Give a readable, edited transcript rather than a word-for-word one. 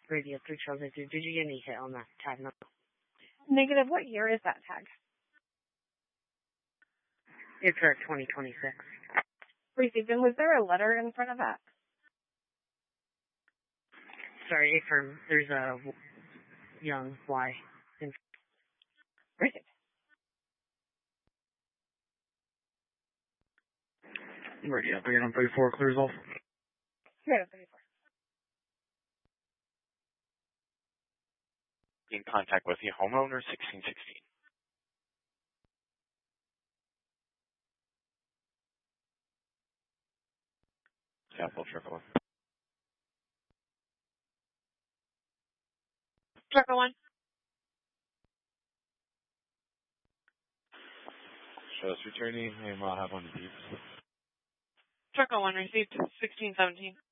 Radio 3 Charles Victor. Did you get any hit on that tag? No. Negative. What year is that tag? It's 2026. Received. And was there a letter in front of that? Sorry, affirm. There's a young Y. Received. Radio 3 on 34 clears off. Radio 34. In contact with the homeowner 1616. Sample trickle. Trickle 1. Show us returning and I'll have on the beeps. Trickle 1 received. 1617.